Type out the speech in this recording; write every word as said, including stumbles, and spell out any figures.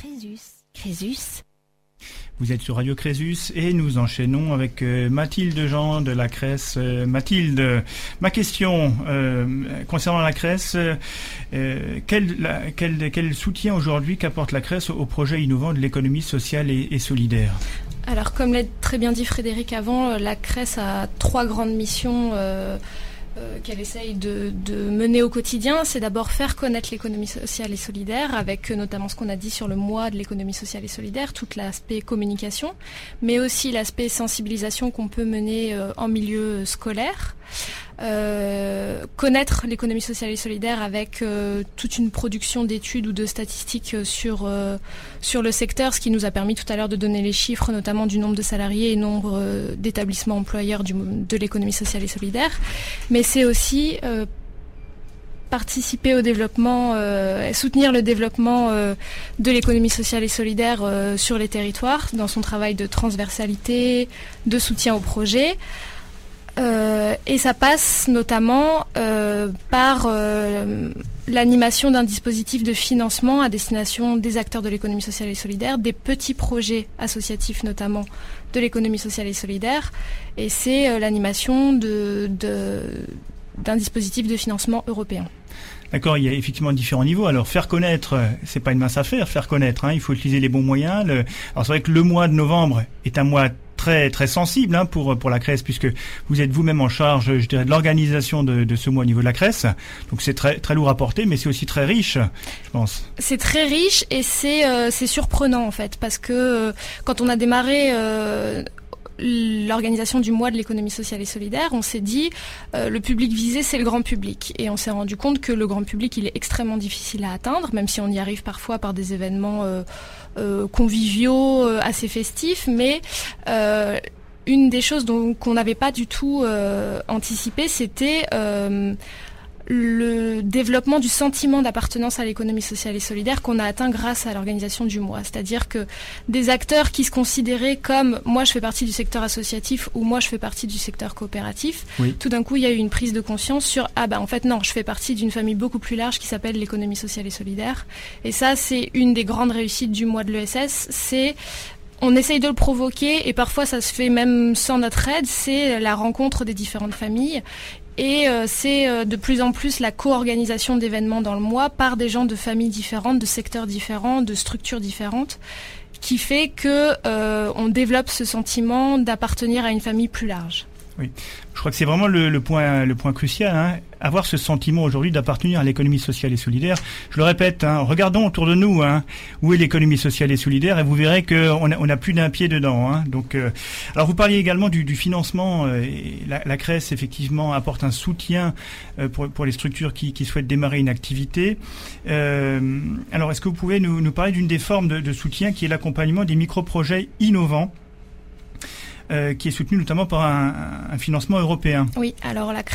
Crésus. Crésus. Vous êtes sur Radio Crésus et nous enchaînons avec euh, Mathilde Jean de la Cresse. Euh, Mathilde, ma question euh, concernant la Cresse, euh, quel, la, quel, quel soutien aujourd'hui qu'apporte la Cresse au projet innovant de l'économie sociale et, et solidaire ? Alors, comme l'a très bien dit Frédéric avant, la Cresse a trois grandes missions euh, euh, qu'elle essaye de, de mener au quotidien. C'est d'abord faire connaître l'économie sociale et solidaire, avec notamment ce qu'on a dit sur le mois de l'économie sociale et solidaire, tout l'aspect communication, mais aussi l'aspect sensibilisation qu'on peut mener euh, en milieu scolaire. Euh, connaître l'économie sociale et solidaire avec euh, toute une production d'études ou de statistiques sur, euh, sur le secteur, ce qui nous a permis tout à l'heure de donner les chiffres, notamment du nombre de salariés et nombre euh, d'établissements employeurs du, de l'économie sociale et solidaire. Mais c'est aussi euh, participer au développement, euh, soutenir le développement euh, de l'économie sociale et solidaire euh, sur les territoires, dans son travail de transversalité, de soutien au projet. Euh, et ça passe notamment euh, par euh, l'animation d'un dispositif de financement à destination des acteurs de l'économie sociale et solidaire, des petits projets associatifs notamment de l'économie sociale et solidaire, et c'est euh, l'animation de, de, d'un dispositif de financement européen. D'accord, il y a effectivement différents niveaux. Alors faire connaître, c'est pas une mince affaire, faire connaître, hein, il faut utiliser les bons moyens. Le... Alors c'est vrai que le mois de novembre est un mois très très sensible hein, pour pour la Cresse, puisque vous êtes vous-même en charge, je dirais, de l'organisation de, de ce mois au niveau de la Cresse. Donc c'est très très lourd à porter, mais c'est aussi très riche, je pense. C'est très riche et c'est euh, c'est surprenant en fait, parce que euh, quand on a démarré euh, l'organisation du mois de l'économie sociale et solidaire, on s'est dit euh, le public visé, c'est le grand public, et on s'est rendu compte que le grand public, il est extrêmement difficile à atteindre, même si on y arrive parfois par des événements euh, euh, conviviaux, euh, assez festifs, mais euh, une des choses dont, qu'on n'avait pas du tout euh, anticipé, c'était euh, le développement du sentiment d'appartenance à l'économie sociale et solidaire qu'on a atteint grâce à l'organisation du mois. C'est-à-dire que des acteurs qui se considéraient comme « moi je fais partie du secteur associatif » ou « moi je fais partie du secteur coopératif oui. », tout d'un coup il y a eu une prise de conscience sur « ah ben en fait non, je fais partie d'une famille beaucoup plus large qui s'appelle l'économie sociale et solidaire ». Et ça c'est une des grandes réussites du mois de l'E S S, c'est... On essaye de le provoquer et parfois ça se fait même sans notre aide, c'est la rencontre des différentes familles. Et euh, c'est euh, de plus en plus la co-organisation d'événements dans le mois par des gens de familles différentes, de secteurs différents, de structures différentes, qui fait que euh, on développe ce sentiment d'appartenir à une famille plus large. Oui, je crois que c'est vraiment le, le point, le point crucial, hein. Avoir ce sentiment aujourd'hui d'appartenir à l'économie sociale et solidaire. Je le répète, hein, regardons autour de nous, hein, où est l'économie sociale et solidaire, et vous verrez qu'on a, on a plus d'un pied dedans. Hein. Donc, euh, alors vous parliez également du, du financement. Euh, et la, la Cresse effectivement apporte un soutien euh, pour, pour les structures qui, qui souhaitent démarrer une activité. Euh, alors, est-ce que vous pouvez nous, nous parler d'une des formes de, de soutien qui est l'accompagnement des micro-projets innovants? Euh, qui est soutenu notamment par un, un financement européen. Oui, alors la